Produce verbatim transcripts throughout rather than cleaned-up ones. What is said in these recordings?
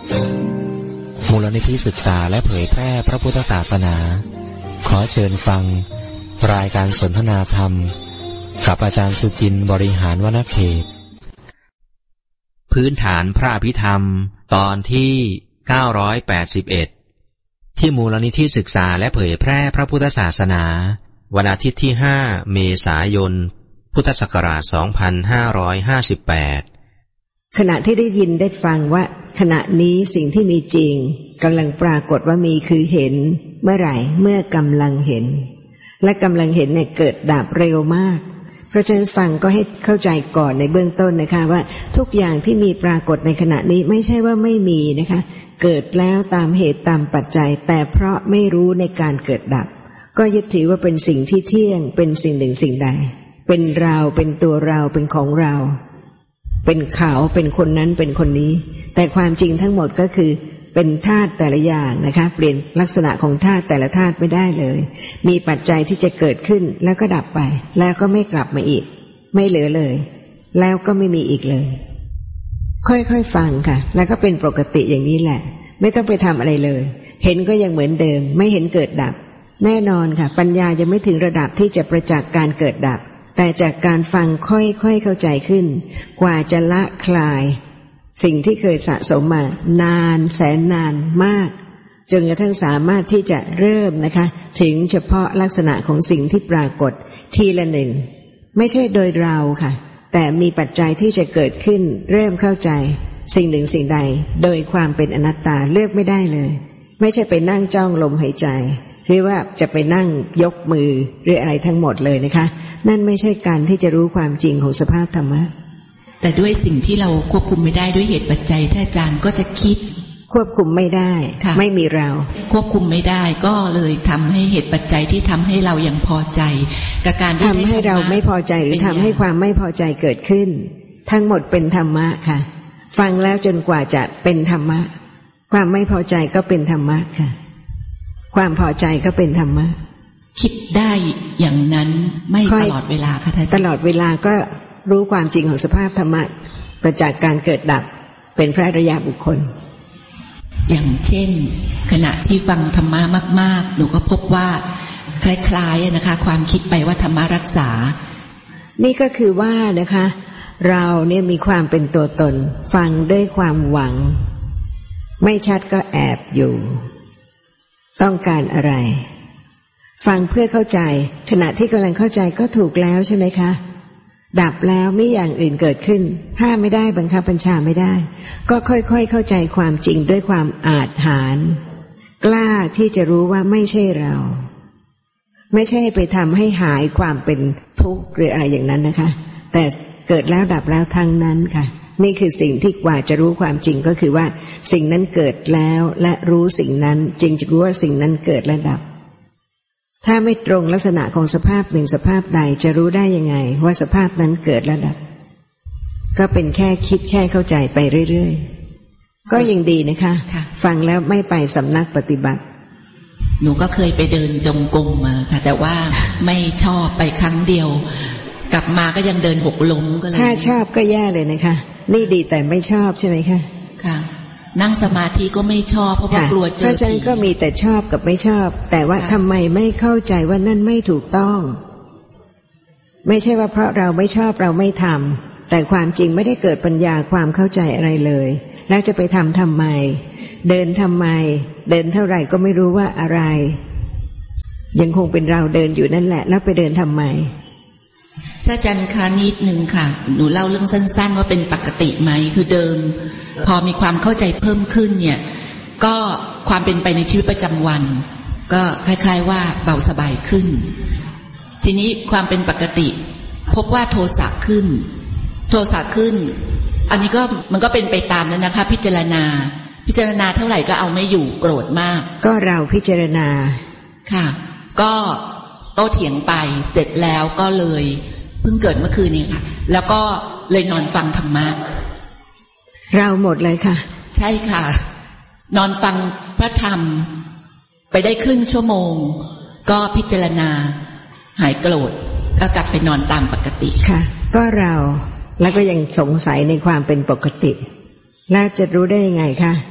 มูลนิธิศึกษาและเผยแพร่พระพุทธศาสนาขอเชิญฟังรายการสนทนาธรรมกับอาจารย์สุจินต์บริหารวณเขตพื้นฐานพระอภิธรรมตอนที่เก้าร้อยแปดสิบเอ็ดที่มูลนิธิศึกษาและเผยแพร่พระพุทธศาสนาวันอาทิตย์ที่ห้าเมษายนพุทธศักราชสองพันห้าร้อยห้าสิบแปดขณะที่ได้ยินได้ฟังว่าขณะนี้สิ่งที่มีจริงกำลังปรากฏว่ามีคือเห็นเมื่อไหร่เมื่อกำลังเห็นและกำลังเห็นเนี่ยเกิดดับเร็วมากเพราะฉะนั้นฟังก็ให้เข้าใจก่อนในเบื้องต้นนะคะว่าทุกอย่างที่มีปรากฏในขณะนี้ไม่ใช่ว่าไม่มีนะคะเกิดแล้วตามเหตุตามปัจจัยแต่เพราะไม่รู้ในการเกิดดับก็ยึดถือว่าเป็นสิ่งที่เที่ยงเป็นสิ่งหนึ่งสิ่งใดเป็นเราเป็นตัวเราเป็นของเราเป็นเขาเป็นคนนั้นเป็นคนนี้แต่ความจริงทั้งหมดก็คือเป็นธาตุแต่ละอย่างนะคะเปลี่ยนลักษณะของธาตุแต่ละธาตุไม่ได้เลยมีปัจจัยที่จะเกิดขึ้นแล้วก็ดับไปแล้วก็ไม่กลับมาอีกไม่เหลือเลยแล้วก็ไม่มีอีกเลยค่อยๆฟังค่ะแล้วก็เป็นปกติอย่างนี้แหละไม่ต้องไปทำอะไรเลยเห็นก็ยังเหมือนเดิมไม่เห็นเกิดดับแน่นอนค่ะปัญญายังไม่ถึงระดับที่จะประจักษ์การเกิดดับแต่จากการฟังค่อยๆเข้าใจขึ้นกว่าจะละคลายสิ่งที่เคยสะสมมานานแสนนานมากจนกระทั่งสามารถที่จะเริ่มนะคะถึงเฉพาะลักษณะของสิ่งที่ปรากฏทีละหนึ่งไม่ใช่โดยเราค่ะแต่มีปัจจัยที่จะเกิดขึ้นเริ่มเข้าใจสิ่งหนึ่งสิ่งใดโดยความเป็นอนัตตาเลือกไม่ได้เลยไม่ใช่ไปนั่งจ้องลมหายใจหรือว่าจะไปนั่งยกมือหรืออะไรทั้งหมดเลยนะคะนั่นไม่ใช่การที่จะรู้ความจริงของสภาพธรรมะแต่ด้วยสิ่งที่เราควบคุมไม่ได้ด้วยเหตุปัจจัยท่านอาจารย์ก็จะคิดควบคุมไม่ได้ไม่มีเราควบคุมไม่ได้ก็เลยทำให้เหตุปัจจัยที่ทำให้เรายังพอใจกับการทำให้เราไม่พอใจหรือทำให้ความไม่พอใจเกิดขึ้นทั้งหมดเป็นธรรมะค่ะฟังแล้วจนกว่าจะเป็นธรรมะความไม่พอใจก็เป็นธรรมะค่ะความพอใจก็เป็นธรรมะคิดได้อย่างนั้นไม่ตลอดเวลาค่ะท่านตลอดเวลาก็รู้ความจริงของสภาพธรรมะประจักษ์การเกิดดับเป็นพระอริยบุคคลอย่างเช่นขณะที่ฟังธรรมะมากๆหนูก็พบว่าคล้ายๆนะคะความคิดไปว่าธรรมะรักษานี่ก็คือว่านะคะเราเนี่ยมีความเป็นตัวตนฟังด้วยความหวังไม่ชัดก็แอบอยู่ต้องการอะไรฟังเพื่อเข้าใจขณะที่กำลังเข้าใจก็ถูกแล้วใช่ไหมคะดับแล้วไม่อย่างอื่นเกิดขึ้นห้ามไม่ได้บังคับบัญชาไม่ได้ก็ค่อยๆเข้าใจความจริงด้วยความอาจหาญกล้าที่จะรู้ว่าไม่ใช่เราไม่ใช่ไปทำให้หายความเป็นทุกข์หรืออะไรอย่างนั้นนะคะแต่เกิดแล้วดับแล้วทั้งนั้นค่ะนี่คือสิ่งที่กว่าจะรู้ความจริงก็คือว่าสิ่งนั้นเกิดแล้วและรู้สิ่งนั้นจึงจะรู้ว่าสิ่งนั้นเกิดและดับถ้าไม่ตรงลักษณะของสภาพหนึ่งสภาพใดจะรู้ได้ยังไงว่าสภาพนั้นเกิดและดับก็เป็นแค่คิดแค่เข้าใจไปเรื่อยๆก็ยังดีนะคะฟังแล้วไม่ไปสำนักปฏิบัติหนูก็เคยไปเดินจงกรมมาค่ะแต่ว่าไม่ชอบไปครั้งเดียวกลับมาก็ยังเดินหกล้มก็เลยถ้าชอบก็แย่เลยนะคะนี่ดีแต่ไม่ชอบใช่ไหมคะค่ะนั่งสมาธิก็ไม่ชอบเพราะว่ากลัวเจอผีเพราะฉะนั้นก็มีแต่ชอบกับไม่ชอบแต่ว่าทำไมไม่เข้าใจว่านั่นไม่ถูกต้องไม่ใช่ว่าเพราะเราไม่ชอบเราไม่ทำแต่ความจริงไม่ได้เกิดปัญญาความเข้าใจอะไรเลยแล้วจะไปทำทำไมเดินทำไมเดินเท่าไหร่ก็ไม่รู้ว่าอะไรยังคงเป็นเราเดินอยู่นั่นแหละแล้วไปเดินทำไมถ้าอาจารย์คะนิดนึงค่ะหนูเล่าเรื่องสั้นๆว่าเป็นปกติไหมคือเดิมพอมีความเข้าใจเพิ่มขึ้นเนี่ยก็ความเป็นไปในชีวิตประจำวันก็คล้ายๆว่าเบาสบายขึ้นทีนี้ความเป็นปกติพบว่าโทสะขึ้นโทสะขึ้นอันนี้ก็มันก็เป็นไปตามนั้นนะคะพิจารณาพิจารณาเท่าไหร่ก็เอาไม่อยู่โกรธมากก็เราพิจารณาค่ะก็โต้เถียงไปเสร็จแล้วก็เลยเพิ่งเกิดเมื่อคืนนี้ค่ะแล้วก็เลยนอนฟังธรรมะเราหมดเลยค่ะใช่ค่ะนอนฟังพระธรรมไปได้ครึ่งชั่วโมงก็พิจารณาหายโกรธก็กลับไปนอนตามปกติค่ะก็เราแล้วก็ยังสงสัยในความเป็นปกติแล้วจะรู้ได้ยังไงคะ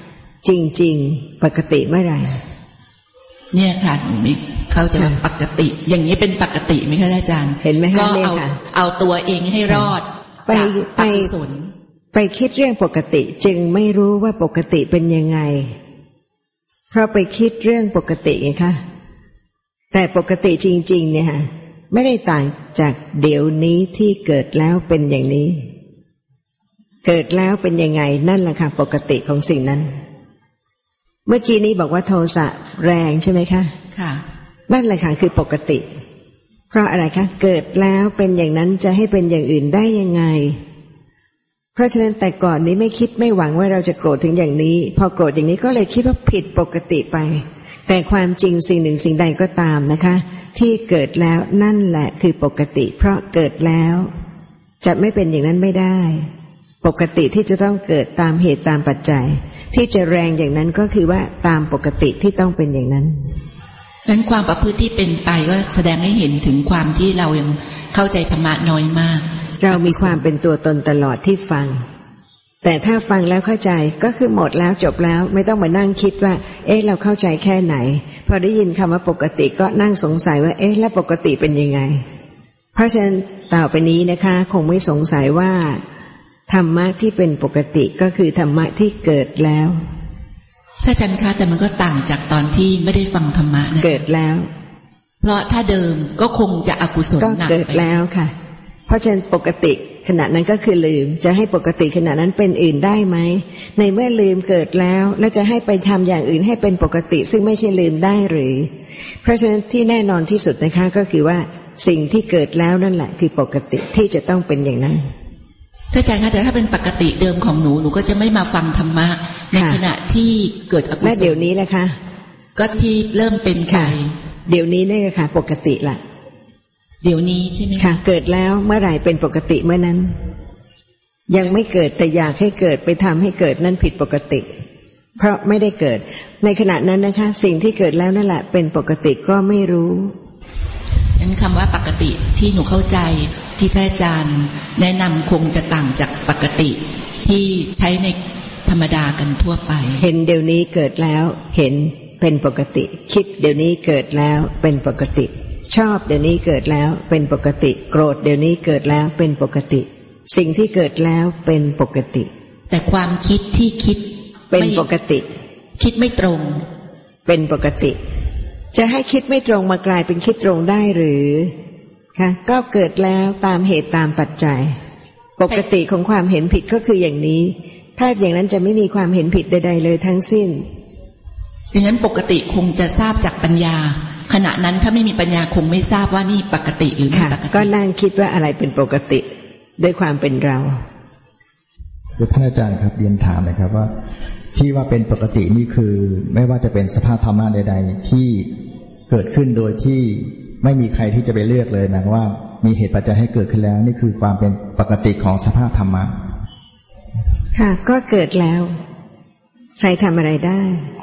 จริงๆปกติเมื่อไหร่เนี่ยค่ะหนูไม่เข้าใจว่าปกติอย่างนี้เป็นปกติไหมคะอาจารย์เห็นไหมคะก็เอาเอาตัวเองให้รอดจากอกุศลไปคิดเรื่องปกติจึงไม่รู้ว่าปกติเป็นยังไงเพราะไปคิดเรื่องปกติไงคะแต่ปกติจริงๆเนี่ยค่ะไม่ได้ต่างจากเดี๋ยวนี้ที่เกิดแล้วเป็นอย่างนี้เกิดแล้วเป็นยังไงนั่นแหละค่ะปกติของสิ่งนั้นเมื่อกี้นี้บอกว่าโทสะแรงใช่ไหมคะค่ะนั่นแหละค่ะคือปกติเพราะอะไรคะเกิดแล้วเป็นอย่างนั้นจะให้เป็นอย่างอื่นได้ยังไงเพราะฉะนั้นแต่ก่อนนี้ไม่คิดไม่หวังว่าเราจะโกรธถึงอย่างนี้พอโกรธอย่างนี้ก็เลยคิดว่าผิดปกติไปแต่ความจริงสิ่งหนึ่งสิ่งใดก็ตามนะคะที่เกิดแล้วนั่นแหละคือปกติเพราะเกิดแล้วจะไม่เป็นอย่างนั้นไม่ได้ปกติที่จะต้องเกิดตามเหตุตามปัจจัยที่จะแรงอย่างนั้นก็คือว่าตามปกติที่ต้องเป็นอย่างนั้นนั้นความประพฤติที่เป็นไปก็แสดงให้เห็นถึงความที่เรายังเข้าใจธรรมะน้อยมากเรามีความเป็นตัวตนตลอดที่ฟังแต่ถ้าฟังแล้วเข้าใจก็คือหมดแล้วจบแล้วไม่ต้องมานั่งคิดว่าเอ๊ะเราเข้าใจแค่ไหนพอได้ยินคำว่าปกติก็นั่งสงสัยว่าเอ๊ะแล้วปกติเป็นยังไงเพราะฉะนั้นต่อไปนี้นะคะคงไม่สงสัยว่าธรรมะที่เป็นปกติก็คือธรรมะที่เกิดแล้วถ้าอาจารย์คะแต่มันก็ต่างจากตอนที่ไม่ได้ฟังธรรมะนะเกิดแล้วเพราะถ้าเดิมก็คงจะอกุศลหนักก็เกิดแล้วค่ะเพราะฉะนั้นปกติขณะนั้นก็คือลืมจะให้ปกติขณะนั้นเป็นอื่นได้ไหมในเมื่อลืมเกิดแล้วแล้วจะให้ไปทำอย่างอื่นให้เป็นปกติซึ่งไม่ใช่ลืมได้หรือเพราะฉะนั้นที่แน่นอนที่สุดนะคะก็คือว่าสิ่งที่เกิดแล้วนั่นแหละคือปกติที่จะต้องเป็นอย่างนั้นถ้าอาจารย์คะแต่ถ้าเป็นปกติเดิมของหนูหนูก็จะไม่มาฟังธรรมะในขณะที่เกิดอกุศลและเดี๋ยวนี้แหละค่ะก็ที่เริ่มเป็นไปเดี๋ยวนี้นี่ค่ะปกติละเดี๋ยวนี้ใช่ไหมค่ะเกิดแล้วเมื่อไหร่เป็นปกติเมื่อนั้นยังไม่เกิดแต่อยากให้เกิดไปทำให้เกิดนั่นผิดปกติเพราะไม่ได้เกิดในขณะนั้นนะคะสิ่งที่เกิดแล้วนั่นแหละเป็นปกติก็ไม่รู้นั้นคำว่าปกติที่หนูเข้าใจที่ท่านอาจารย์แนะนำคงจะต่างจากปกติที่ใช้ในธรรมดากันทั่วไปเห็นเดี๋ยวนี้เกิดแล้วเห็นเป็นปกติคิดเดี๋ยวนี้เกิดแล้วเป็นปกติชอบเดี๋ยวนี้เกิดแล้วเป็นปกติโกรธเดี๋ยวนี้เกิดแล้วเป็นปกติสิ่งที่เกิดแล้วเป็นปกติแต่ความคิดที่คิดเป็นปกติคิดไม่ตรงเป็นปกติจะให้คิดไม่ตรงมากลายเป็นคิดตรงได้หรือคะก็เกิดแล้วตามเหตุตามปัจจัยปกติของความเห็นผิดก็คืออย่างนี้ถ้าอย่างนั้นจะไม่มีความเห็นผิดใดๆเลยทั้งสิ้นอย่างนั้นปกติคงจะทราบจากปัญญาขณะนั้นถ้าไม่มีปัญญาคงไม่ทราบว่านี่ปกติหรือไม่ปกติก็นั่งคิดว่าอะไรเป็นปกติด้วยความเป็นเราคือท่านอาจารย์ครับเรียนถามนะครับว่าที่ว่าเป็นปกตินี่คือไม่ว่าจะเป็นสภาพธรรมะใดๆที่เกิดขึ้นโดยที่ไม่มีใครที่จะไปเลือกเลยนะว่ามีเหตุปัจจัยให้เกิดขึ้นแล้วนี่คือความเป็นปกติของสภาพธรรมะค่ะก็เกิดแล้วใครทำอะไรได้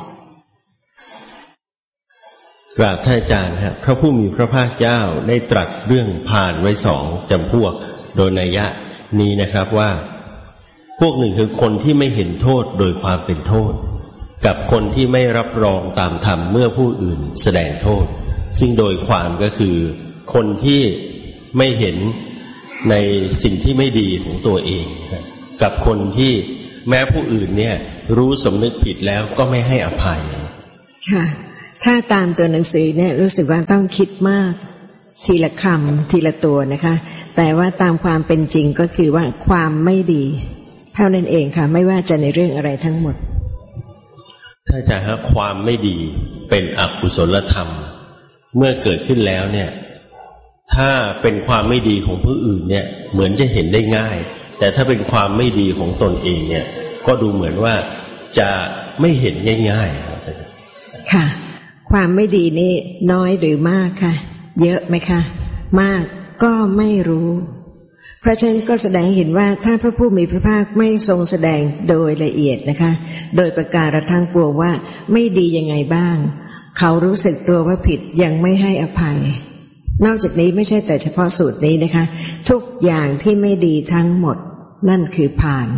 กราบท่านอาจารย์ครับพระผู้มีพระภาคเจ้าได้ตรัสเรื่องผ่านไว้สองจำพวกโดยนัยยะนี้นะครับว่าพวกหนึ่งคือคนที่ไม่เห็นโทษโดยความเป็นโทษกับคนที่ไม่รับรองตามธรรมเมื่อผู้อื่นแสดงโทษซึ่งโดยความก็คือคนที่ไม่เห็นในสิ่งที่ไม่ดีของตัวเองกับคนที่แม้ผู้อื่นเนี่ยรู้สำนึกผิดแล้วก็ไม่ให้อภัยค่ะถ้าตามตัวหนังสือเนี่ยรู้สึกว่าต้องคิดมากทีละคำทีละตัวนะคะแต่ว่าตามความเป็นจริงก็คือว่าความไม่ดีเท่านั้นเองค่ะไม่ว่าจะในเรื่องอะไรทั้งหมดถ้าจะหาความไม่ดีเป็นอกุศลธรรมเมื่อเกิดขึ้นแล้วเนี่ยถ้าเป็นความไม่ดีของผู้อื่นเนี่ยเหมือนจะเห็นได้ง่ายแต่ถ้าเป็นความไม่ดีของตนเองเนี่ยก็ดูเหมือนว่าจะไม่เห็นง่ายๆค่ะความไม่ดีนี่น้อยหรือมากค่ะเยอะไหมคะมากก็ไม่รู้เพราะฉะนั้นก็แสดงเห็นว่าถ้าพระผู้มีพระภาคไม่ทรงแสดงโดยละเอียดนะคะโดยประการทั้งปวงว่าไม่ดียังไงบ้างเขารู้สึกตัวว่าผิดยังไม่ให้อภัยนอกจากนี้ไม่ใช่แต่เฉพาะสูตรนี้นะคะทุกอย่างที่ไม่ดีทั้งหมดนั่นคือผ่าน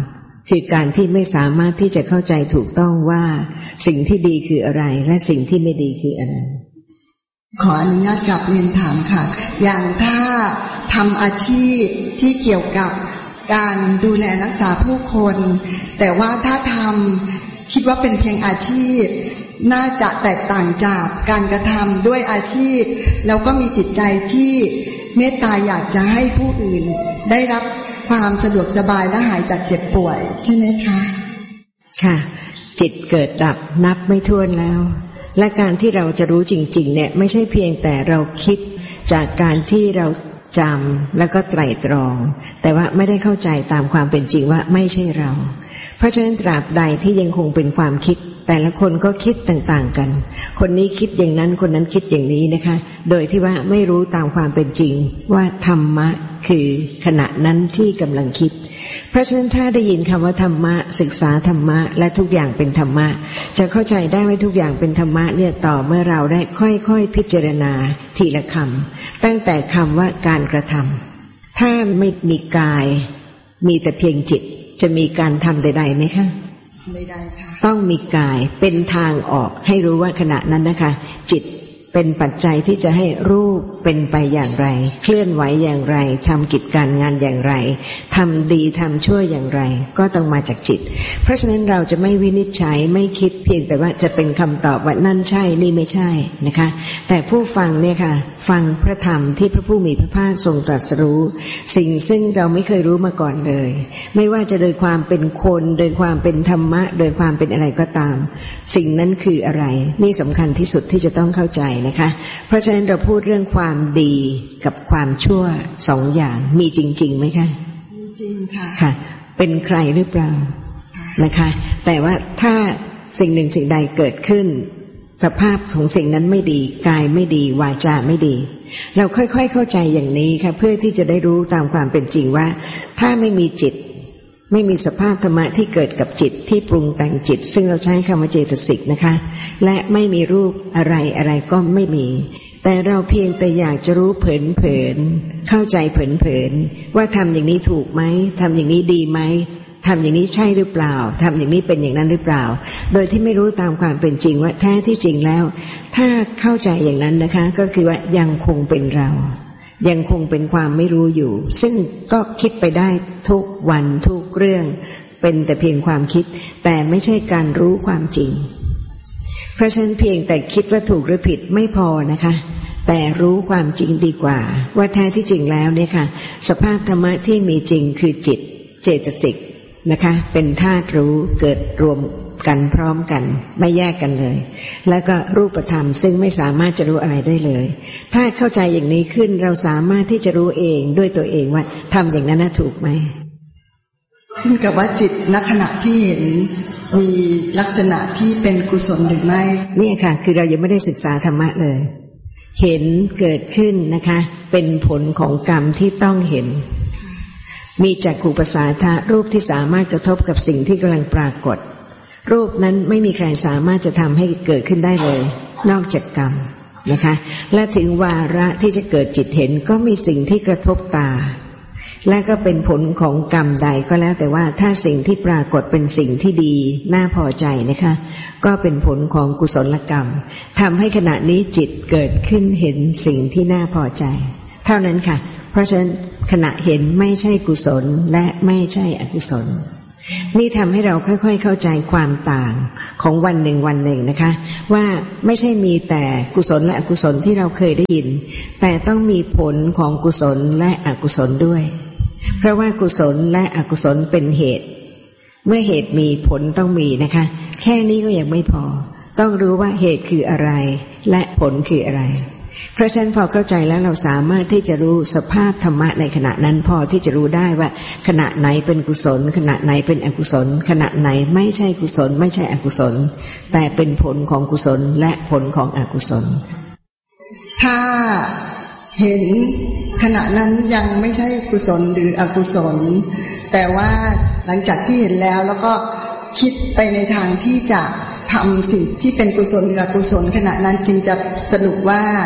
คือการที่ไม่สามารถที่จะเข้าใจถูกต้องว่าสิ่งที่ดีคืออะไรและสิ่งที่ไม่ดีคืออะไรขออนุญาตกลับเรียนถามค่ะอย่างถ้าทำอาชีพที่เกี่ยวกับการดูแลรักษาผู้คนแต่ว่าถ้าทำคิดว่าเป็นเพียงอาชีพน่าจะแตกต่างจากการกระทำด้วยอาชีพแล้วก็มีจิตใจที่เมตตาอยากจะให้ผู้อื่นได้รับความสะดวกสบายและหายจากเจ็บป่วยใช่ไหมคะค่ะจิตเกิดดับนับไม่ถ้วนแล้วและการที่เราจะรู้จริงๆเนี่ยไม่ใช่เพียงแต่เราคิดจากการที่เราจำแล้วก็ไตร่ตรองแต่ว่าไม่ได้เข้าใจตามความเป็นจริงว่าไม่ใช่เราเพราะฉะนั้นตราบใดที่ยังคงเป็นความคิดแต่ละคนก็คิดต่างๆกันคนนี้คิดอย่างนั้นคนนั้นคิดอย่างนี้นะคะโดยที่ว่าไม่รู้ตามความเป็นจริงว่าธรรมะคือขณะนั้นที่กำลังคิดเพราะฉะนั้นถ้าได้ยินคำว่าธรรมะศึกษาธรรมะและทุกอย่างเป็นธรรมะจะเข้าใจได้ว่าทุกอย่างเป็นธรรมะเนี่ยต่อเมื่อเราได้ค่อยๆพิจารณาทีละคำตั้งแต่คำว่าการกระทำถ้าไม่มีกายมีแต่เพียงจิตจะมีการทำใดๆไหมคะไม่ได้ค่ะต้องมีกายเป็นทางออกให้รู้ว่าขณะนั้นนะคะจิตเป็นปัจจัยที่จะให้รูปเป็นไปอย่างไรเคลื่อนไหวอย่างไรทำกิจการงานอย่างไรทำดีทำชั่วอย่างไรก็ต้องมาจากจิตเพราะฉะนั้นเราจะไม่วินิจฉัยไม่คิดเพียงแต่ว่าจะเป็นคำตอบว่านั่นใช่นี่ไม่ใช่นะคะแต่ผู้ฟังเนี่ยค่ะฟังพระธรรมที่พระผู้มีพระภาคทรงตรัสรู้สิ่งซึ่งเราไม่เคยรู้มาก่อนเลยไม่ว่าจะโดยความเป็นคนโดยความเป็นธรรมะโดยความเป็นอะไรก็ตามสิ่งนั้นคืออะไรนี่สำคัญที่สุดที่จะต้องเข้าใจนะคะเพราะฉะนั้นเราพูดเรื่องความดีกับความชั่วสองอย่างมีจริงๆไหมคะมีจริงค่ะค่ะเป็นใครหรือเปล่านะคะแต่ว่าถ้าสิ่งหนึ่งสิ่งใดเกิดขึ้นสภาพของสิ่งนั้นไม่ดีกายไม่ดีวาจาไม่ดีเราค่อยๆเข้าใจอย่างนี้ค่ะเพื่อที่จะได้รู้ตามความเป็นจริงว่าถ้าไม่มีจิตไม่มีสภาพธรรมะที่เกิดกับจิตที่ปรุงแต่งจิตซึ่งเราใช้คำว่าเจตสิกนะคะและไม่มีรูปอะไรอะไรก็ไม่มีแต่เราเพียงแต่อยากจะรู้เผลอๆเข้าใจเผลอๆว่าทำอย่างนี้ถูกไหมทำอย่างนี้ดีไหมทำอย่างนี้ใช่หรือเปล่าทำอย่างนี้เป็นอย่างนั้นหรือเปล่าโดยที่ไม่รู้ตามความเป็นจริงว่าแท้ที่จริงแล้วถ้าเข้าใจอย่างนั้นนะคะก็คือว่ายังคงเป็นเรายังคงเป็นความไม่รู้อยู่ซึ่งก็คิดไปได้ทุกวันทุกเรื่องเป็นแต่เพียงความคิดแต่ไม่ใช่การรู้ความจริงเพราะฉะนั้นเพียงแต่คิดว่าถูกหรือผิดไม่พอนะคะแต่รู้ความจริงดีกว่าว่าแท้ที่จริงแล้วเนี่ยค่ะสภาพธรรมะที่มีจริงคือจิตเจตสิกนะคะเป็นธาตุรู้เกิดรวมกันพร้อมกันไม่แยกกันเลยแล้วก็รูปธรรมซึ่งไม่สามารถจะรู้อะไรได้เลยถ้าเข้าใจอย่างนี้ขึ้นเราสามารถที่จะรู้เองด้วยตัวเองว่าทำอย่างนั้นน่ะถูกไหมขึ้นกับว่าจิตณขณะที่เห็นมีลักษณะที่เป็นกุศลหรือไม่นี่ค่ะคือเรายังไม่ได้ศึกษาธรรมะเลยเห็นเกิดขึ้นนะคะเป็นผลของกรรมที่ต้องเห็นมีจักขุประสาทะรูปที่สามารถกระทบกับสิ่งที่กำลังปรากฏรูปนั้นไม่มีใครสามารถจะทำให้เกิดขึ้นได้เลยนอกจากกรรมนะคะและถึงวาระที่จะเกิดจิตเห็นก็มีสิ่งที่กระทบตาและก็เป็นผลของกรรมใดก็แล้วแต่ว่าถ้าสิ่งที่ปรากฏเป็นสิ่งที่ดีน่าพอใจนะคะก็เป็นผลของกุศลกรรมทำให้ขณะนี้จิตเกิดขึ้นเห็นสิ่งที่น่าพอใจเท่านั้นค่ะเพราะฉะนั้นขณะเห็นไม่ใช่กุศลและไม่ใช่อกุศลนี่ทำให้เราค่อยๆเข้าใจความต่างของวันหนึ่งวันหนึ่งนะคะว่าไม่ใช่มีแต่กุศลและอกุศลที่เราเคยได้ยินแต่ต้องมีผลของกุศลและอกุศลด้วยเพราะว่ากุศลและอกุศลเป็นเหตุเมื่อเหตุมีผลต้องมีนะคะแค่นี้ก็ยังไม่พอต้องรู้ว่าเหตุคืออะไรและผลคืออะไรเพราะฉะนั้นพอเข้าใจแล้วเราสามารถที่จะรู้สภาพธรรมะในขณะนั้นพอที่จะรู้ได้ว่าขณะไหนเป็นกุศลขณะไหนเป็นอกุศลขณะไหนไม่ใช่กุศลไม่ใช่อกุศลแต่เป็นผลของกุศลและผลของอกุศลถ้าเห็นขณะนั้นยังไม่ใช่กุศลหรืออกุศลแต่ว่าหลังจากที่เห็นแล้วแล้วก็คิดไปในทางที่จะทำสิ่งที่เป็นกุศลหรืออกุศลขณะนั้นจึงจะสรุปว่า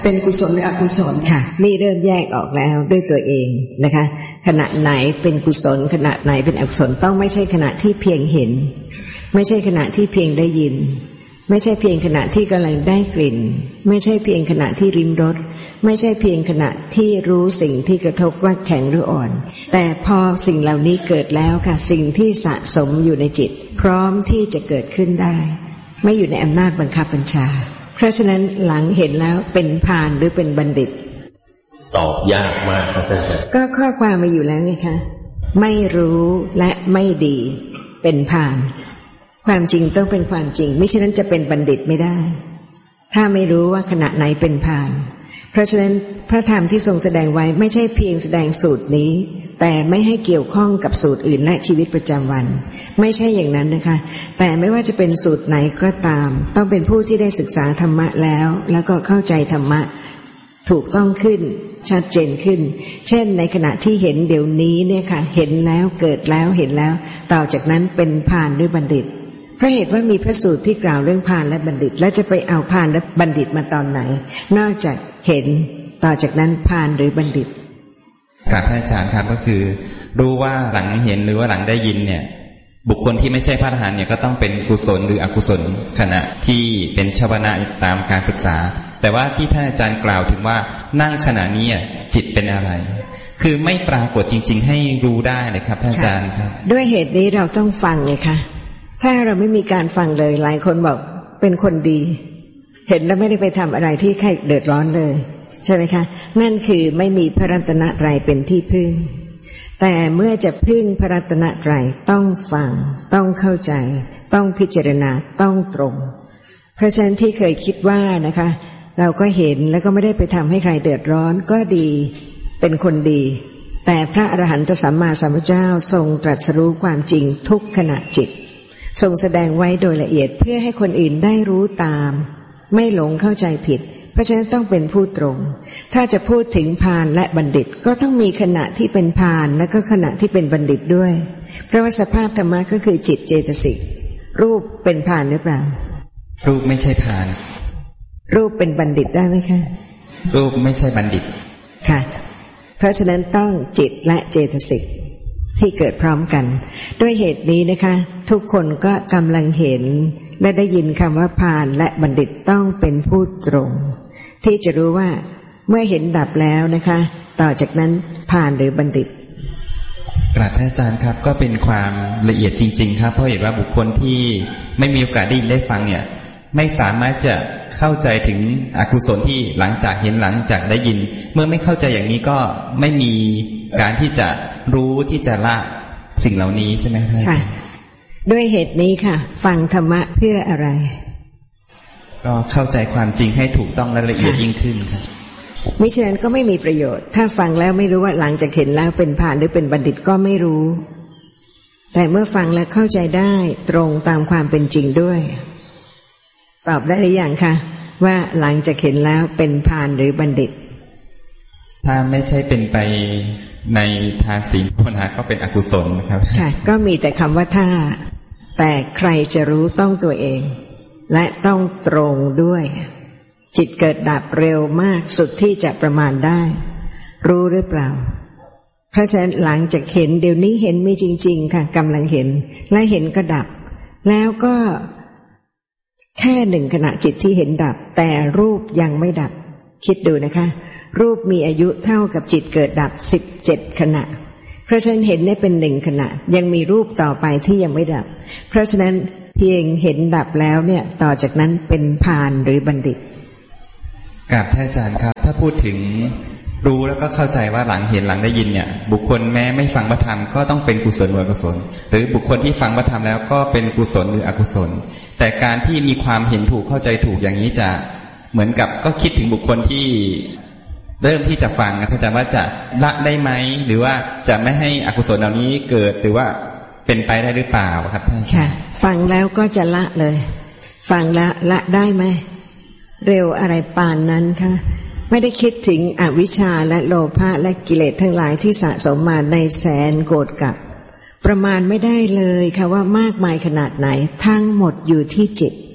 เป็นกุศลหรืออกุศลค่ะนี่เริ่มแยกออกแล้วด้วยตัวเองนะคะขณะไหนเป็นกุศลขณะไหนเป็นอกุศลต้องไม่ใช่ขณะที่เพียงเห็นไม่ใช่ขณะที่เพียงได้ยินไม่ใช่เพียงขณะที่กำลังได้กลิ่นไม่ใช่เพียงขณะที่ริมรสไม่ใช่เพียงขณะที่รู้สิ่งที่กระทบว่าแข็งหรืออ่อนแต่พอสิ่งเหล่านี้เกิดแล้วค่ะสิ่งที่สะสมอยู่ในจิตพร้อมที่จะเกิดขึ้นได้ไม่อยู่ในอำนาจบังคับบัญชาเพราะฉะนั้นหลังเห็นแล้วเป็นพาลหรือเป็นบัณฑิตตอบยากมากครับอาจารย์ก็ข้อความมาอยู่แล้วไงคะไม่รู้และไม่ดีเป็นพาลความจริงต้องเป็นความจริงมิฉะนั้นจะเป็นบัณฑิตไม่ได้ถ้าไม่รู้ว่าขณะไหนเป็นพาลเพราะฉะนั้นพระธรรมที่ทรงแสดงไว้ไม่ใช่เพียงแสดงสูตรนี้แต่ไม่ให้เกี่ยวข้องกับสูตรอื่นและชีวิตประจำวันไม่ใช่อย่างนั้นนะคะแต่ไม่ว่าจะเป็นสูตรไหนก็ตามต้องเป็นผู้ที่ได้ศึกษาธรรมะแล้วแล้วก็เข้าใจธรรมะถูกต้องขึ้นชัดเจนขึ้นเช่นในขณะที่เห็นเดี๋ยวนี้เนี่ยค่ะเห็นแล้วเกิดแล้วเห็นแล้วต่อจากนั้นเป็นพาลหรือบัณฑิตเพราะเหตุว่ามีพระสูตรที่กล่าวเรื่องพาลและบัณฑิตแล้วจะไปเอาพาลและบัณฑิตมาตอนไหนนอกจากเห็นต่อจากนั้นพาลหรือบัณฑิตกราบพระอาจารย์ครับก็คือรู้ว่าหลังเห็นหรือว่าหลังได้ยินเนี่ยบุคคลที่ไม่ใช่พระอรหันต์เนี่ยก็ต้องเป็นกุศลหรืออกุศลขณะที่เป็นชวนะตามการศึกษาแต่ว่าที่ท่านอาจารย์กล่าวถึงว่านั่งขณะนี้จิตเป็นอะไรคือไม่ปรากฏจริงๆให้รู้ได้เลยครับท่านอาจารย์ครับด้วยเหตุนี้เราต้องฟังไงคะถ้าเราไม่มีการฟังเลยหลายคนบอกเป็นคนดีเห็นแล้วไม่ได้ไปทำอะไรที่ใครเดือดร้อนเลยใช่ไหมคะนั่นคือไม่มีพระรัตนตรัยเป็นที่พึ่งแต่เมื่อจะพึ่งพระรัตนตรัยต้องฟังต้องเข้าใจต้องพิจารณาต้องตรงเพราะฉะนั้นที่เคยคิดว่านะคะเราก็เห็นแล้วก็ไม่ได้ไปทำให้ใครเดือดร้อนก็ดีเป็นคนดีแต่พระอรหันตสัมมาสัมพุทธเจ้าทรงตรัสรู้ความจริงทุกขณะจิตทรงแสดงไว้โดยละเอียดเพื่อให้คนอื่นได้รู้ตามไม่หลงเข้าใจผิดเพราะฉะนั้นต้องเป็นผู้ตรงถ้าจะพูดถึงพาลและบัณฑิตก็ต้องมีขณะที่เป็นพาลและก็ขณะที่เป็นบัณฑิตด้วยเพราะว่าสภาพธรรมะก็คือจิตเจตสิกรูปเป็นพาลหรือเปล่ารูปไม่ใช่พาลรูปเป็นบัณฑิตได้ไหมคะรูปไม่ใช่บัณฑิตค่ะเพราะฉะนั้นต้องจิตและเจตสิกที่เกิดพร้อมกันด้วยเหตุนี้นะคะทุกคนก็กำลังเห็นและได้ยินคำว่าพาลและบัณฑิตต้องเป็นผู้ตรงที่จะรู้ว่าเมื่อเห็นดับแล้วนะคะต่อจากนั้นพาลหรือบัณฑิตกราบท่านอาจารย์ครับก็เป็นความละเอียดจริงๆครับเพราะเห็นว่าบุคคลที่ไม่มีโอกาสได้ยินได้ฟังเนี่ยไม่สามารถจะเข้าใจถึงอกุศลที่หลังจากเห็นหลังจากได้ยินเมื่อไม่เข้าใจอย่างนี้ก็ไม่มีการที่จะรู้ที่จะละสิ่งเหล่านี้ใช่ไหมครับค่ะด้วยเหตุนี้ค่ะฟังธรรมะเพื่ออะไรก็เข้าใจความจริงให้ถูกต้องและละเอียดยิ่งขึ้นครับมิฉะนั้นก็ไม่มีประโยชน์ถ้าฟังแล้วไม่รู้ว่าหลังจากเห็นแล้วเป็นพาลหรือเป็นบัณฑิตก็ไม่รู้แต่เมื่อฟังแล้วเข้าใจได้ตรงตามความเป็นจริงด้วยตอบได้หรือยังคะว่าหลังจากเห็นแล้วเป็นพาลหรือบัณฑิตถ้าไม่ใช่เป็นไปในทางศีลภาวนาก็เป็นอกุศลนะครับค่ะก็มีแต่คำว่าถ้าแต่ใครจะรู้ต้องตัวเองและต้องตรงด้วยจิตเกิดดับเร็วมากสุดที่จะประมาณได้รู้หรือเปล่าเพราะฉะนั้นหลังจากเห็นเดี๋ยวนี้เห็นมีจริงๆค่ะกำลังเห็นและเห็นก็ดับแล้วก็แค่หนึ่งขณะจิตที่เห็นดับแต่รูปยังไม่ดับคิดดูนะคะรูปมีอายุเท่ากับจิตเกิดดับสิบเจ็ดขณะเพราะฉะนั้นเห็นได้เป็นหนึ่งขณะยังมีรูปต่อไปที่ยังไม่ดับเพราะฉะนั้นเพียงเห็นดับแล้วเนี่ยต่อจากนั้นเป็นพาลหรือบัณฑิตกราบท่านอาจารย์ครับถ้าพูดถึงรู้แล้วก็เข้าใจว่าหลังเห็นหลังได้ยินเนี่ยบุคคลแม้ไม่ฟังพระธรรมก็ต้องเป็นกุศลหรืออกุศลหรือบุคคลที่ฟังพระธรรมแล้วก็เป็นกุศลหรืออกุศลแต่การที่มีความเห็นถูกเข้าใจถูกอย่างนี้จะเหมือนกับก็คิดถึงบุคคลที่เริ่มที่จะฟังท่านอาจารย์ว่าจะละได้ไหมหรือว่าจะไม่ให้อกุศลเหล่านี้เกิดหรือว่าเป็นไปได้หรือเปล่าครับท่านค่ะฟังแล้วก็จะละเลยฟังละละได้ไหมเร็วอะไรปานนั้นคะไม่ได้คิดถึงอวิชชาและโลภะและกิเลสทั้งหลายที่สะสมมาในแสนโกฏกับประมาณไม่ได้เลยค่ะว่ามากมายขนาดไหนทั้งหมดอยู่ที่จิต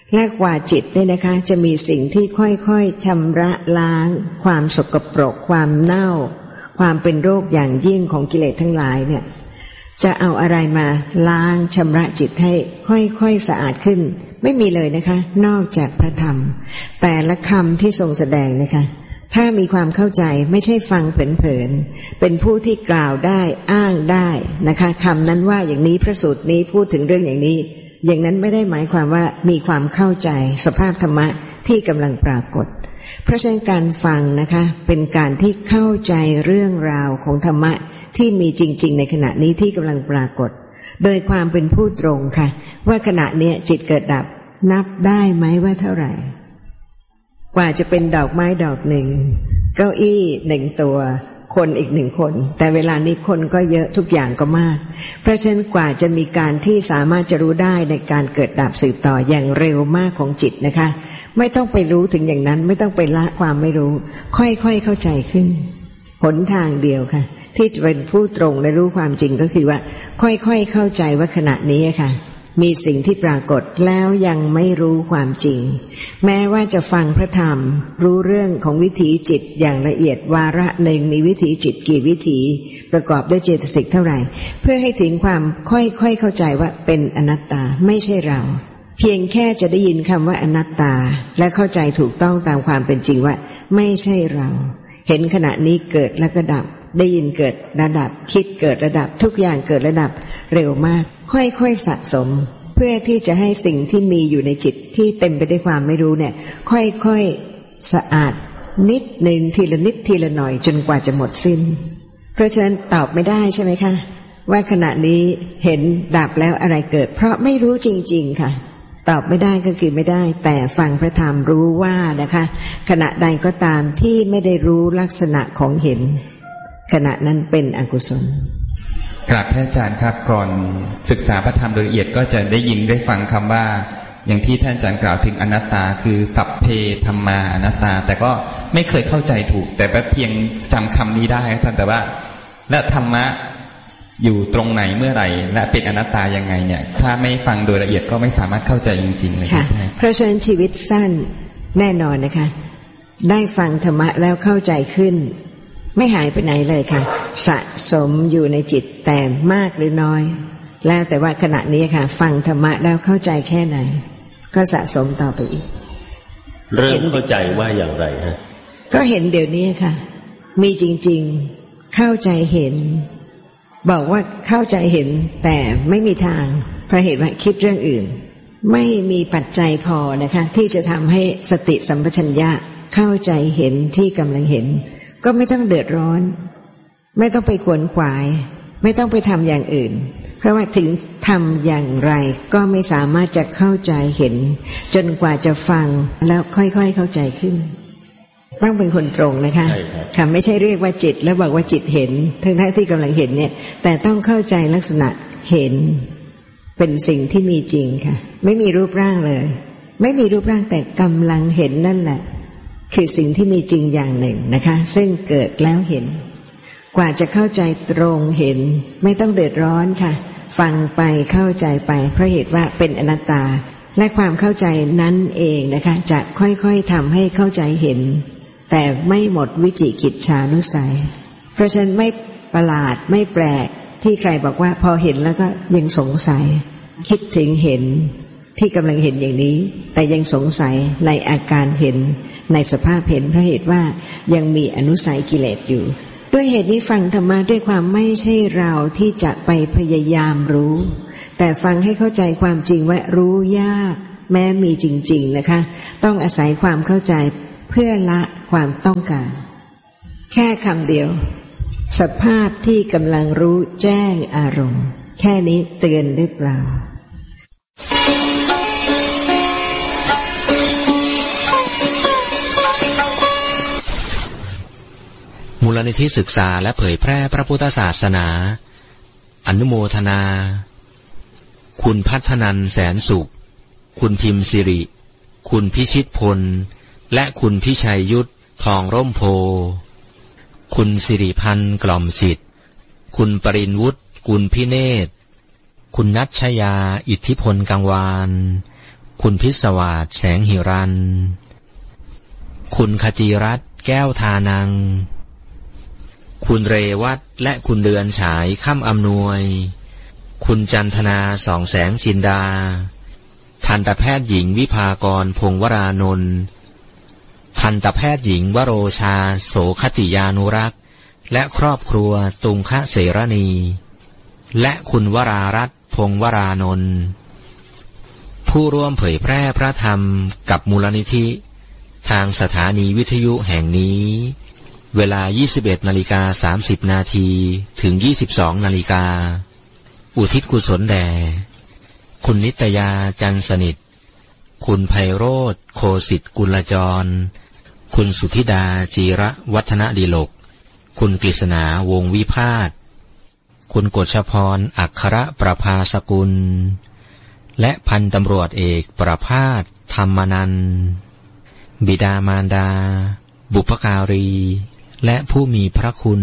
และกว่าจิตเนี่ยนะคะจะมีสิ่งที่ค่อยๆชำระล้างความสกปรกความเน่าความเป็นโรคอย่างยิ่งของกิเลสทั้งหลายเนี่ยจะเอาอะไรมาล้างชำระจิตให้ค่อยๆสะอาดขึ้นไม่มีเลยนะคะนอกจากพระธรรมแต่ละคำที่ทรงแสดงนะคะถ้ามีความเข้าใจไม่ใช่ฟังเผลอๆเป็นผู้ที่กล่าวได้อ้างได้นะคะคำนั้นว่าอย่างนี้พระสูตรนี้พูดถึงเรื่องอย่างนี้อย่างนั้นไม่ได้หมายความว่ามีความเข้าใจสภาพธรรมะที่กำลังปรากฏเพราะฉะนั้นการฟังนะคะเป็นการที่เข้าใจเรื่องราวของธรรมะที่มีจริงๆในขณะนี้ที่กำลังปรากฏโดยความเป็นผู้ตรงค่ะว่าขณะนี้จิตเกิดดับนับได้ไหมว่าเท่าไหร่กว่าจะเป็นดอกไม้ดอกหนึ่งเก้าอี้หนึ่งตัวคนอีกหนึ่งคนแต่เวลานี้คนก็เยอะทุกอย่างก็มากเพราะฉะนั้นกว่าจะมีการที่สามารถจะรู้ได้ในการเกิดดับสืบต่ออย่างเร็วมากของจิตนะคะไม่ต้องไปรู้ถึงอย่างนั้นไม่ต้องไปละความไม่รู้ค่อยๆเข้าใจขึ้นหนทางเดียวค่ะที่จะเป็นผู้ตรงและรู้ความจริงก็คือว่าค่อยๆเข้าใจว่าขณะนี้ค่ะมีสิ่งที่ปรากฏแล้วยังไม่รู้ความจริงแม้ว่าจะฟังพระธรรมรู้เรื่องของวิถีจิตอย่างละเอียดวาระหนึ่งมีวิถีจิตกี่วิถีประกอบด้วยเจตสิกเท่าไหร่เพื่อให้ถึงความค่อยๆเข้าใจว่าเป็นอนัตตาไม่ใช่เราเพียงแค่จะได้ยินคำว่าอนัตตาและเข้าใจถูกต้องตามความเป็นจริงว่าไม่ใช่เราเห็นขณะนี้เกิดแล้วก็ดับได้ยินเกิดระดับคิดเกิดระดับทุกอย่างเกิดระดับเร็วมากค่อยๆสะสมเพื่อที่จะให้สิ่งที่มีอยู่ในจิตที่เต็มไปด้วยความไม่รู้เนี่ยค่อยๆสะอาดนิดหนึ่งทีละนิดทีละหน่อยจนกว่าจะหมดสิ้นเพราะฉะนั้นตอบไม่ได้ใช่ไหมคะว่าขณะนี้เห็นดับแล้วอะไรเกิดเพราะไม่รู้จริงๆค่ะตอบไม่ได้ก็คือไม่ได้แต่ฟังพระธรรมรู้ว่านะคะขณะใดก็ตามที่ไม่ได้รู้ลักษณะของเห็นขณะนั้นเป็นอกุศลกราบพระอาจารย์ครับก่อนศึกษาพระธรรมโดยละเอียดก็จะได้ยินได้ฟังคำว่าอย่างที่ท่านอาจารย์กล่าวถึงอนัตตาคือสัพเพธัมมาอนัตตาแต่ก็ไม่เคยเข้าใจถูกแต่เพียงจำคำนี้ได้ท่านแต่ว่าและธรรมะอยู่ตรงไหนเมื่อไหร่และเป็นอนัตตายังไงเนี่ยถ้าไม่ฟังโดยละเอียดก็ไม่สามารถเข้าใจจริงๆเลยค่ะเพราะฉะนั้นชีวิตสั้นแน่นอนนะคะได้ฟังธรรมะแล้วเข้าใจขึ้นไม่หายไปไหนเลยค่ะสะสมอยู่ในจิตแต่มากหรือน้อยแล้วแต่ว่าขณะนี้ค่ะฟังธรรมะแล้วเข้าใจแค่ไหนก็สะสมต่อไปอีกเริ่มเข้าใจว่าอย่างไรฮะก็เห็นเดี๋ยวนี้ค่ะมีจริงๆเข้าใจเห็นบอกว่าเข้าใจเห็นแต่ไม่มีทางเพราะเหตุว่าคิดเรื่องอื่นไม่มีปัจจัยพอนะคะที่จะทำให้สติสัมปชัญญะเข้าใจเห็นที่กำลังเห็นก็ไม่ต้องเดือดร้อนไม่ต้องไปขวนขวายไม่ต้องไปทำอย่างอื่นเพราะว่าถึงทำอย่างไรก็ไม่สามารถจะเข้าใจเห็นจนกว่าจะฟังแล้วค่อยๆเข้าใจขึ้นต้องเป็นคนตรงนะคะค่ะไม่ใช่เรียกว่าจิตแล้วบอกว่าจิตเห็นทั้งๆที่กำลังเห็นเนี่ยแต่ต้องเข้าใจลักษณะเห็นเป็นสิ่งที่มีจริงค่ะไม่มีรูปร่างเลยไม่มีรูปร่างแต่กำลังเห็นนั่นแหละคือสิ่งที่มีจริงอย่างหนึ่งนะคะซึ่งเกิดแล้วเห็นกว่าจะเข้าใจตรงเห็นไม่ต้องเดือดร้อนค่ะฟังไปเข้าใจไปเพราะเหตุว่าเป็นอนัตตาและความเข้าใจนั้นเองนะคะจะค่อยๆทำให้เข้าใจเห็นแต่ไม่หมดวิจิกิจฉานุสัยเพราะฉะนั้นไม่ประหลาดไม่แปลกที่ใครบอกว่าพอเห็นแล้วก็ยังสงสัยคิดถึงเห็นที่กำลังเห็นอย่างนี้แต่ยังสงสัยในอาการเห็นในสภาพเห็นเพราะเหตุว่ายังมีอนุสัยกิเลสอยู่ด้วยเหตุนี้ฟังธรรมะด้วยความไม่ใช่เราที่จะไปพยายามรู้แต่ฟังให้เข้าใจความจริงว่ารู้ยากแม้มีจริงๆนะคะต้องอาศัยความเข้าใจเพื่อละความต้องการแค่คำเดียวสภาพที่กำลังรู้แจ้งอารมณ์แค่นี้เตือนหรือเปล่ามูลนิธิศึกษาและเผยแพร่พระพุทธศาสนาอนุโมทนาคุณพัฒนันท์แสนสุขคุณพิมพ์สิริคุณพิชิตพลและคุณพิชัยยุทธทองร่มโพคุณสิริพันธ์กล่อมสิทธิ์คุณปรินวุฒิกุลพิเนศคุณนัชยาอิทธิพลกังวานคุณพิศวาสแสงหิรันคุณขจีรัตน์แก้วทานังคุณเรวัตและคุณเดือนฉายค่ำอำนวยคุณจันทนาสองแสงจินดาทันตแพทย์หญิงวิภากรพงศ์วรานนท์ทันตแพทย์หญิงวโรชาโสคติยานุรักษ์และครอบครัวตุงคะเสรณีและคุณวรารัตน์พงศ์วรานนท์ผู้ร่วมเผยแพร่พระธรรมกับมูลนิธิทางสถานีวิทยุแห่งนี้เวลา ยี่สิบเอ็ดนาฬิกาสามสิบนาทีถึง ยี่สิบสองนาฬิกาอุทิศกุศลแด่คุณนิตยาจันสนิทคุณไพโรธโคสิทธิ์กุลจรคุณสุธิดาจีระวัฒนดิลกคุณกฤษณาวงวิพาทคุณกฤษพรอัครประภาสกุลและพันตำรวจเอกประภาสธรรมนันท์บิดามารดาบุพการีและผู้มีพระคุณ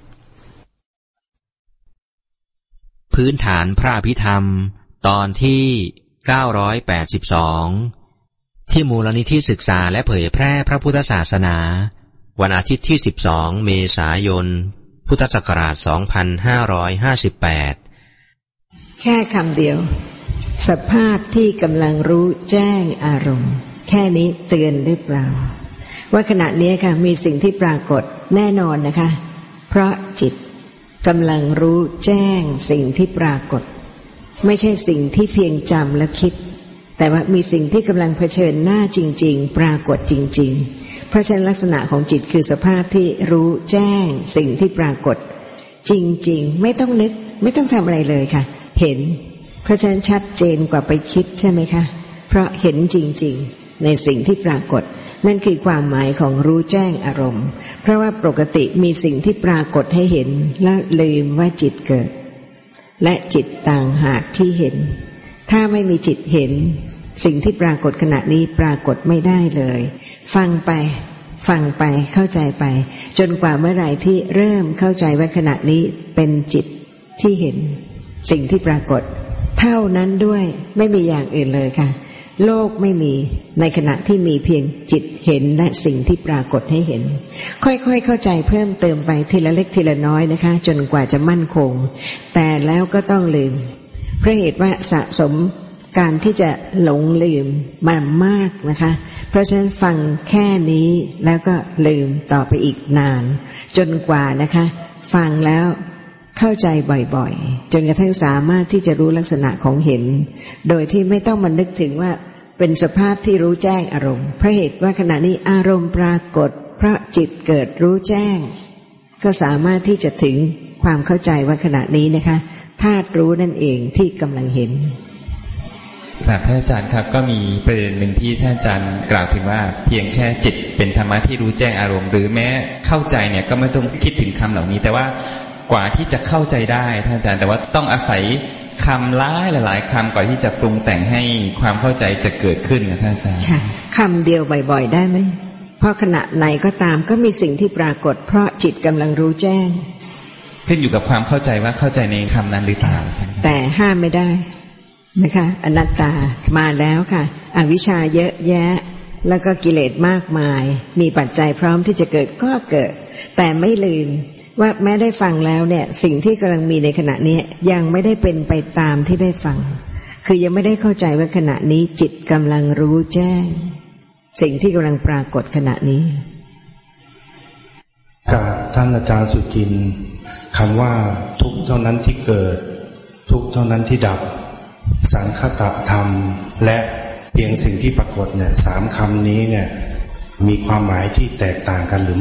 พื้นฐานพระอภิธรรมตอนที่เก้าร้อยแปดสิบสองที่มูลนิธิศึกษาและเผยแพร่พระพุทธศาสนาวันอาทิตย์ที่สิบสองเมษายนพุทธศักราชสองพันห้าร้อยห้าสิบแปดแค่คำเดียวสภาพที่กำลังรู้แจ้งอารมณ์แค่นี้เตือนหรือเปล่าว่าขณะนี้ค่ะมีสิ่งที่ปรากฏแน่นอนนะคะเพราะจิตกำลังรู้แจ้งสิ่งที่ปรากฏไม่ใช่สิ่งที่เพียงจำและคิดแต่ว่ามีสิ่งที่กำลังเผชิญหน้าจริงๆปรากฏจริงๆเพราะฉะนั้นลักษณะของจิตคือสภาพที่รู้แจ้งสิ่งที่ปรากฏจริงๆไม่ต้องนึกไม่ต้องทำอะไรเลยค่ะเห็นเพราะฉะนั้นชัดเจนกว่าไปคิดใช่ไหมคะเพราะเห็นจริงๆในสิ่งที่ปรากฏนั่นคือความหมายของรู้แจ้งอารมณ์เพราะว่าปกติมีสิ่งที่ปรากฏให้เห็นแล้วลืมว่าจิตเกิดและจิตต่างหากที่เห็นถ้าไม่มีจิตเห็นสิ่งที่ปรากฏขณะนี้ปรากฏไม่ได้เลยฟังไปฟังไปเข้าใจไปจนกว่าเมื่อไหร่ที่เริ่มเข้าใจว่าขณะนี้เป็นจิตที่เห็นสิ่งที่ปรากฏเท่านั้นด้วยไม่มีอย่างอื่นเลยค่ะโลกไม่มีในขณะที่มีเพียงจิตเห็นและสิ่งที่ปรากฏให้เห็นค่อยๆเข้าใจเพิ่มเติมไปทีละเล็กทีละน้อยนะคะจนกว่าจะมั่นคงแต่แล้วก็ต้องลืมเพราะเหตุว่าสะสมการที่จะหลงลืมมามากนะคะเพราะฉะนั้นฟังแค่นี้แล้วก็ลืมต่อไปอีกนานจนกว่านะคะฟังแล้วเข้าใจบ่อยๆจนกระทั่งสามารถที่จะรู้ลักษณะของเห็นโดยที่ไม่ต้องมานึกถึงว่าเป็นสภาพที่รู้แจ้งอารมณ์เพราะเหตุว่าขณะนี้อารมณ์ปรากฏเพราะจิตเกิดรู้แจ้งก็สามารถที่จะถึงความเข้าใจว่าขณะนี้นะคะธาตุรู้นั่นเองที่กำลังเห็นครับท่านอาจารย์ครับก็มีประเด็นหนึ่งที่ท่านอาจารย์กล่าวถึงว่าเพียงแค่จิตเป็นธรรมะที่รู้แจ้งอารมณ์หรือแม้เข้าใจเนี่ยก็ไม่ต้องคิดถึงคำเหล่านี้แต่ว่ากว่าที่จะเข้าใจได้ท่านอาจารย์แต่ว่าต้องอาศัยคำหลายหลายๆคำก่อนที่จะปรุงแต่งให้ความเข้าใจจะเกิดขึ้นนะท่านอาจารย์ค่ะคำเดียวบ่อยๆได้ไหมเพราะขณะไหนก็ตามก็มีสิ่งที่ปรากฏเพราะจิตกำลังรู้แจ้งขึ้นอยู่กับความเข้าใจว่าเข้าใจในคำนั้นหรือเปล่าแต่ห้ามไม่ได้นะคะอนัตตามาแล้วค่ะอวิชชาเยอะแยะแล้วก็กิเลสมากมายมีปัจจัยพร้อมที่จะเกิดก็เกิดแต่ไม่ลืมว่าแม้ได้ฟังแล้วเนี่ยสิ่งที่กำลังมีในขณะนี้ยังไม่ได้เป็นไปตามที่ได้ฟังคือยังไม่ได้เข้าใจว่าขณะนี้จิตกำลังรู้แจ้งสิ่งที่กำลังปรากฏขณะนี้กับท่านอาจารย์สุจินต์คำว่าทุกเท่านั้นที่เกิดทุกเท่านั้นที่ดับสังคตธรรมและเพียงสิ่งที่ปรากฏเนี่ยสามคำนี้เนี่ยมีความหมายที่แตกต่างกันหรือ